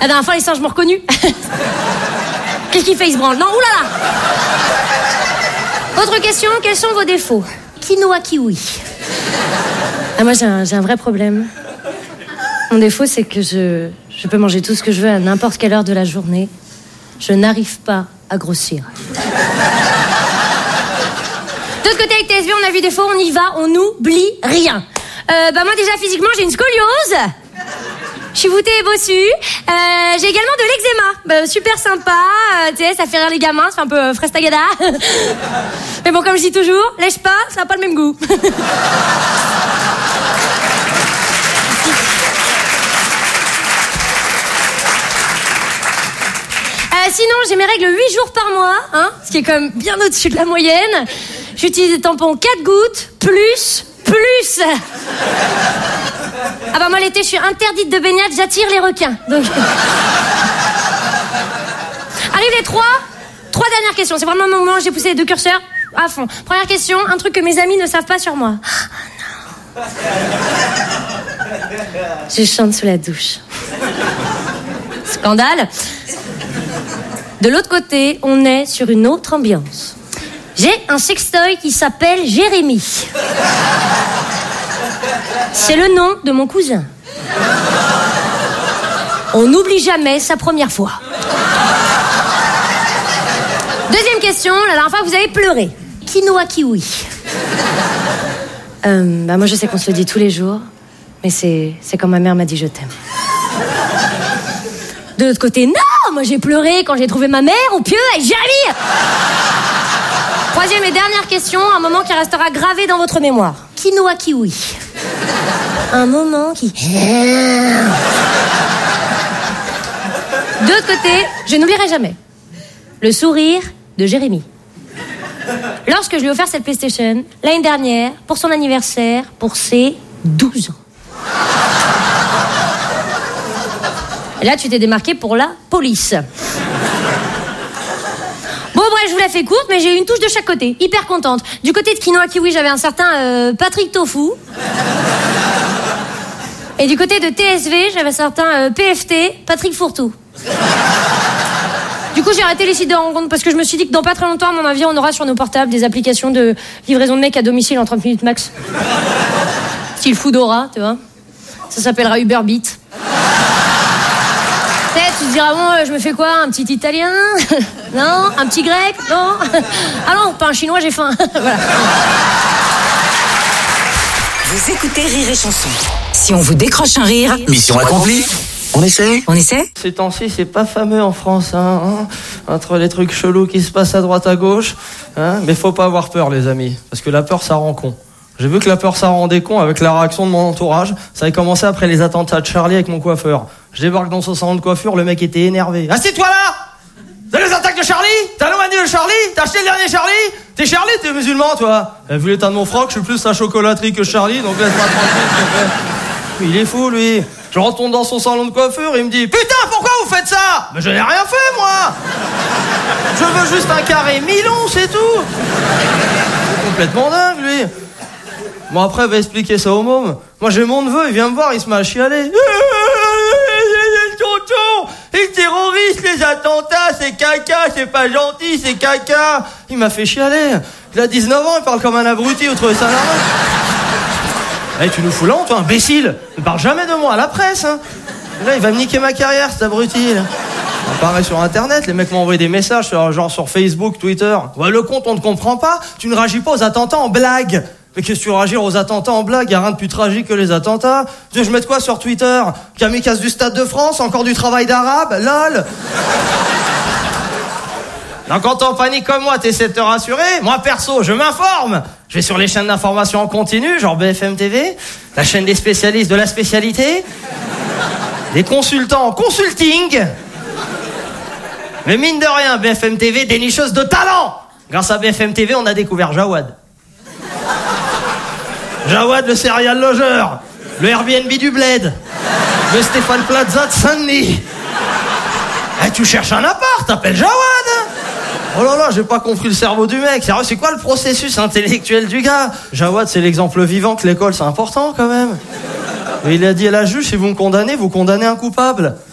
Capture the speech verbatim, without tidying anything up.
La dernière fois, les singes m'ont reconnu. Qu'est-ce qu'il fait, il se branle? Non, oulala. Autre question, quels sont vos défauts? Quinoa kiwi. Ah, moi, j'ai un, j'ai un vrai problème. Mon défaut, c'est que je, je peux manger tout ce que je veux à n'importe quelle heure de la journée. Je n'arrive pas à grossir. De l'autre côté, avec T S V, on a vu défaut, on y va, on n'oublie rien. Euh, bah moi, déjà, physiquement, j'ai une scoliose. Je suis voûtée et bossue. Euh, j'ai également de l'eczéma. Bah, super sympa. Euh, tu sais, ça fait rire les gamins. Ça fait un peu euh, frestagada. Mais bon, comme je dis toujours, lèche pas, ça n'a pas le même goût. Euh, sinon, j'ai mes règles huit jours par mois, hein, ce qui est quand même bien au-dessus de la moyenne. J'utilise des tampons quatre gouttes, plus, plus. Ah bah moi l'été, je suis interdite de baignade, j'attire les requins. Donc... Arrivent les trois, trois dernières questions. C'est vraiment le moment où j'ai poussé les deux curseurs à fond. Première question, un truc que mes amis ne savent pas sur moi. Oh non. Je chante sous la douche. Scandale. De l'autre côté, on est sur une autre ambiance. J'ai un sextoy qui s'appelle Jérémy. C'est le nom de mon cousin. On n'oublie jamais sa première fois. Deuxième question, la dernière fois vous avez pleuré. Quinoa kiwi. Euh, bah moi je sais qu'on se le dit tous les jours, mais c'est, c'est quand ma mère m'a dit je t'aime. De l'autre côté, non, moi j'ai pleuré quand j'ai trouvé ma mère au pieu avec Jérémy. Troisième et dernière question, un moment qui restera gravé dans votre mémoire. Quinoa kiwi. Un moment qui... De l'autre côté, je n'oublierai jamais le sourire de Jérémy. Lorsque je lui ai offert cette PlayStation, l'année dernière, pour son anniversaire, pour ses douze ans. Et là, tu t'es démarqué pour la police. Bon, bref, je vous la fais courte, mais j'ai eu une touche de chaque côté. Hyper contente. Du côté de Quinoa Kiwi, j'avais un certain euh, Patrick Tofu. Et du côté de T S V, j'avais un certain euh, P F T, Patrick Fourtou. Du coup, j'ai arrêté les sites de rencontres parce que je me suis dit que dans pas très longtemps, à mon avis, on aura sur nos portables des applications de livraison de mecs à domicile en trente minutes max. Style Foodora, tu vois. Ça s'appellera Uber Beat. Peut-être, tu te diras, bon, je me fais quoi? Un petit italien? Non? Un petit grec? Non? Ah non, pas un chinois, j'ai faim. Voilà. Vous écoutez Rire et Chanson. Si on vous décroche un rire... Mission accomplie. On essaie On essaie? Ces temps-ci, c'est pas fameux en France, hein, hein, entre les trucs chelous qui se passent à droite à gauche, hein, mais faut pas avoir peur, les amis, parce que la peur, ça rend con. J'ai vu que la peur, ça rendait con avec la réaction de mon entourage. Ça avait commencé après les attentats de Charlie avec mon coiffeur. Je débarque dans son salon de coiffure, le mec était énervé. Assieds-toi là! T'as les attaques de Charlie? T'as le manu de Charlie? T'as acheté le dernier Charlie? T'es Charlie, t'es musulman, toi? Eh, vu l'état de mon froc, je suis plus la chocolaterie que Charlie, donc laisse-moi tranquille, s'il te plaît. Il est fou, lui. Je retourne dans son salon de coiffure, il me dit « Putain, pourquoi vous faites ça ?» Mais je n'ai rien fait, moi. Je veux juste un carré Milon, c'est tout. C'est complètement dingue, lui. Bon, après, il va expliquer ça au môme. Moi, j'ai mon neveu, il vient me voir, il se met à chialer. Tonton, les terroristes, les attentats, c'est caca, c'est pas gentil, c'est caca. Il m'a fait chialer. Il a dix-neuf ans, il parle comme un abruti, vous trouvez ça normal? Eh, hey, tu nous fous là, toi, imbécile. Ne parle jamais de moi à la presse, hein. Là, il va me niquer ma carrière, cet abruti, là. On paraît sur Internet, les mecs m'ont envoyé des messages, sur, genre sur Facebook, Twitter. Ouais, le compte, on ne comprend pas. Tu ne réagis pas aux attentats en blague. Mais qu'est-ce que tu veux réagir aux attentats en blague? Y'a rien de plus tragique que les attentats. Tu veux que je mette quoi sur Twitter? Kamikaze du Stade de France? Encore du travail d'arabe? Lol. Donc quand t'es en panique comme moi, t'essaies de te rassurer. Moi perso, je m'informe. Je vais sur les chaînes d'information en continu, genre B F M T V, la chaîne des spécialistes de la spécialité, des consultants en consulting. Mais mine de rien, B F M T V, dénicheuse de talent. Grâce à B F M T V, on a découvert Jawad. Jawad, le serial logeur, le Airbnb du Bled, le Stéphane Plaza de Saint-Denis. Eh, tu cherches un appart, t'appelles Jawad. Oh là là, j'ai pas compris le cerveau du mec. Sérieux, c'est quoi le processus intellectuel du gars? Jawad, c'est l'exemple vivant que l'école, c'est important quand même. Et il a dit à la juge, si vous me condamnez, vous condamnez un coupable.